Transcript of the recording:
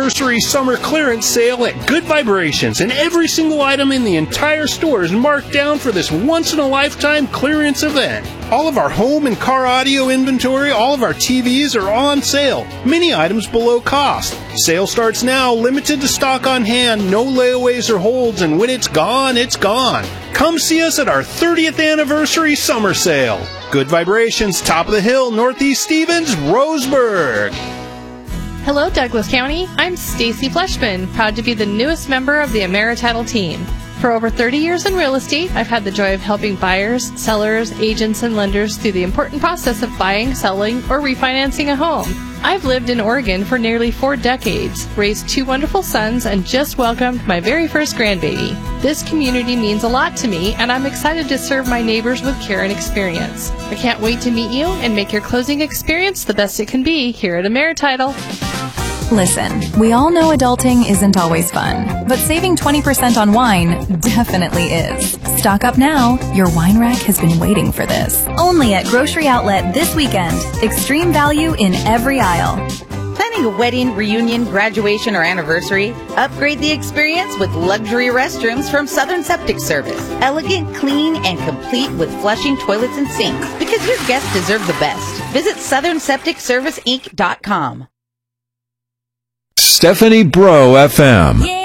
anniversary summer clearance sale at Good Vibrations, and every single item in the entire store is marked down for this once-in-a-lifetime clearance event. All of our home and car audio inventory, all of our TVs are on sale. Many items below cost. Sale starts now, limited to stock on hand, no layaways or holds, and when it's gone, it's gone. Come see us at our 30th anniversary summer sale. Good Vibrations, top of the hill, Northeast Stevens, Roseburg. Hello, Douglas County. I'm Stacy Fleshman, proud to be the newest member of the AmeriTitle team. For over 30 years in real estate, I've had the joy of helping buyers, sellers, agents, and lenders through the important process of buying, selling, or refinancing a home. I've lived in Oregon for nearly 4 decades, raised 2 wonderful sons, and just welcomed my very first grandbaby. This community means a lot to me, and I'm excited to serve my neighbors with care and experience. I can't wait to meet you and make your closing experience the best it can be here at AmeriTitle. Listen, we all know adulting isn't always fun, but saving 20% on wine definitely is. Stock up now. Your wine rack has been waiting for this. Only at Grocery Outlet this weekend. Extreme value in every aisle. Planning a wedding, reunion, graduation, or anniversary? Upgrade the experience with luxury restrooms from Southern Septic Service. Elegant, clean, and complete with flushing toilets and sinks. Because your guests deserve the best. Visit SouthernSepticServiceInc.com. Stephanie Bro FM. Yeah.